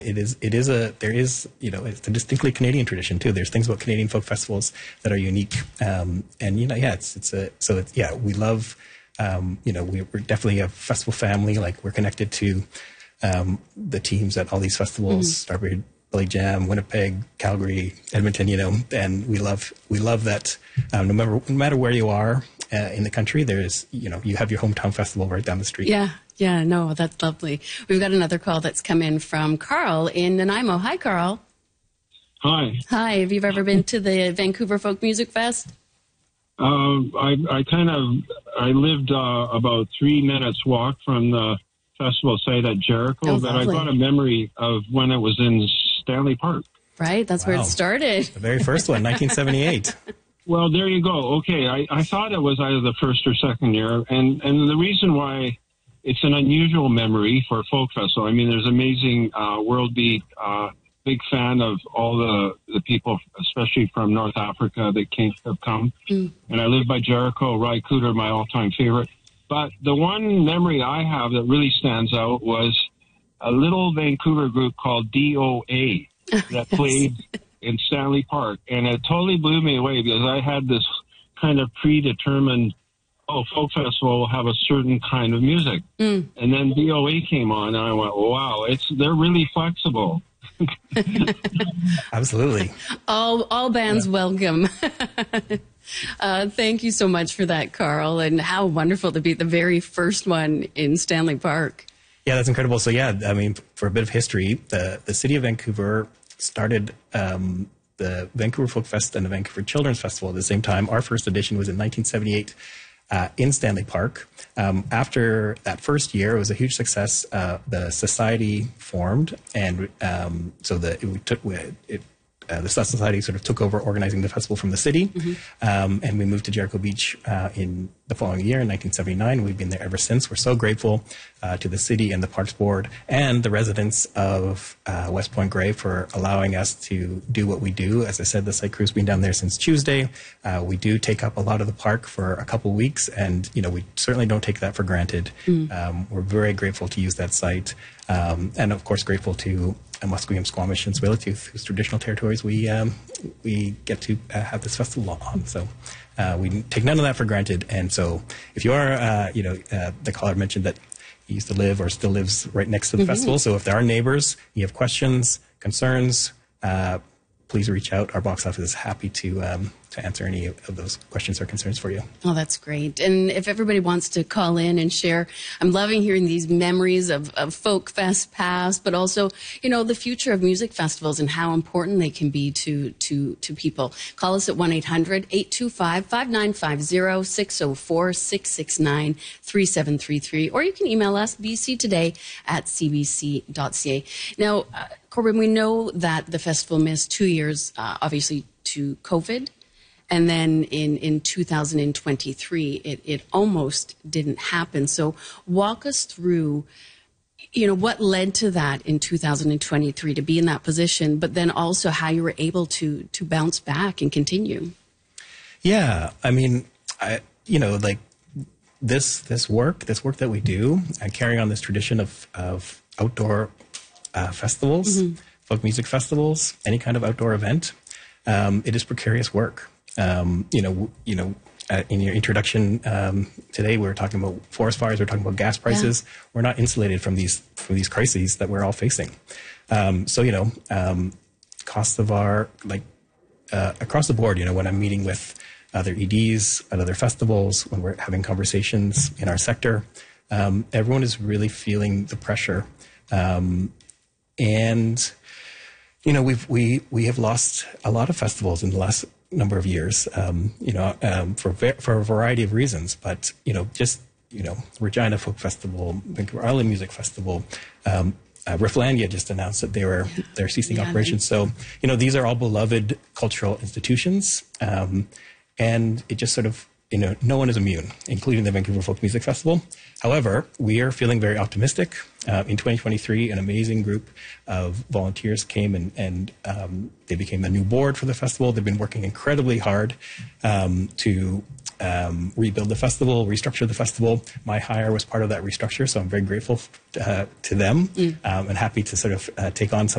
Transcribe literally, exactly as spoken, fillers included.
It is, it is a, there is, you know, it's a distinctly Canadian tradition too. There's things about Canadian folk festivals that are unique. Um, and, you know, yeah, it's, it's a, so it's, yeah, we love, um, you know, we, we're definitely a festival family. Like we're connected to, um, the teams at all these festivals, mm-hmm. Starbreed, Billy Jam, Winnipeg, Calgary, Edmonton, you know, and we love, we love that, um, no matter, no matter where you are uh, in the country, there is, you know, you have your hometown festival right down the street. Yeah. Yeah, no, that's lovely. We've got another call that's come in from Carl in Nanaimo. Hi, Carl. Hi. Hi. Have you ever been to the Vancouver Folk Music Fest? Um, I, I kind of, I lived uh, about three minutes walk from the festival site at Jericho, oh, but lovely. I got a memory of when it was in Stanley Park. Right, that's wow. where it started. The very first one, nineteen seventy-eight. Well, there you go. Okay, I, I thought it was either the first or second year, and, and the reason why it's an unusual memory for a folk festival. I mean, there's amazing uh, world beat. Uh, big fan of all the, the people, especially from North Africa, that came have come. Mm. And I live by Jericho. Ry Cooder, my all-time favorite. But the one memory I have that really stands out was a little Vancouver group called D O A that yes. played in Stanley Park, and it totally blew me away because I had this kind of predetermined, oh, folk festival will have a certain kind of music. Mm. And then D O A came on, and I went, wow, it's they're really flexible. Absolutely. All all bands yeah. welcome. uh, thank you so much for that, Carl, and how wonderful to be the very first one in Stanley Park. Yeah, that's incredible. So yeah, I mean, for a bit of history, the, the city of Vancouver started um, the Vancouver Folk Fest and the Vancouver Children's Festival at the same time. Our first edition was in nineteen seventy-eight. Uh, in Stanley Park. Um, after that first year, it was a huge success. Uh, the society formed, and um, so the it took it, uh, the society sort of took over organizing the festival from the city, mm-hmm. um, and we moved to Jericho Beach uh, in the following year in nineteen seventy-nine. We've been there ever since. We're so grateful uh, to the city and the Parks Board and the residents of uh, West Point Grey for allowing us to do what we do. As I said, the site crew's been down there since Tuesday. Uh, we do take up a lot of the park for a couple weeks, and you know we certainly don't take that for granted. Mm. Um, we're very grateful to use that site, um, and of course grateful to uh, Musqueam, Squamish, and Tsleil-Waututh, whose traditional territories we um, we get to uh, have this festival on. So. Uh, we take none of that for granted, and so if you are, uh, you know, uh, the caller mentioned that he used to live or still lives right next to the mm-hmm. festival. So if there are neighbors, you have questions, concerns, uh, please reach out. Our box office is happy to um, to answer any of those questions or concerns for you. Oh, that's great. And if everybody wants to call in and share, I'm loving hearing these memories of, of Folk Fest past, but also, you know, the future of music festivals and how important they can be to to, to people. Call us at one eight hundred, eight two five, five nine five zero, six oh four, six six nine, three seven three three, or you can email us, b c today at c b c dot c a. Now, uh, Corbin, we know that the festival missed two years, uh, obviously, to COVID. And then in, in two thousand twenty-three, it, it almost didn't happen. So walk us through, you know, what led to that in two thousand twenty-three to be in that position, but then also how you were able to to bounce back and continue. Yeah, I mean, I, you know, like this this work, this work that we do, and carrying on this tradition of, of outdoor uh, festivals, mm-hmm. folk music festivals, any kind of outdoor event, um, it is precarious work. Um, you know, you know, uh, in your introduction um, today, we were talking about forest fires. We we're talking about gas prices. Yeah. We're not insulated from these from these crises that we're all facing. Um, so, you know, um, costs of our like uh, across the board. You know, when I'm meeting with other E Ds at other festivals, when we're having conversations in our sector, um, everyone is really feeling the pressure, um, and you know, we've we we have lost a lot of festivals in the last number of years, um, you know, um, for for a variety of reasons. But you know, just you know, Regina Folk Festival, Vancouver Island Music Festival, um, uh, Rifflandia just announced that they were they're ceasing yeah. operations. So you know, these are all beloved cultural institutions, um, and it just sort of you know, no one is immune, including the Vancouver Folk Music Festival. However, we are feeling very optimistic. Uh, in twenty twenty-three, an amazing group of volunteers came and, and um, they became the new board for the festival. They've been working incredibly hard um, to um, rebuild the festival, restructure the festival. My hire was part of that restructure, so I'm very grateful uh, to them mm. um, and happy to sort of uh, take on some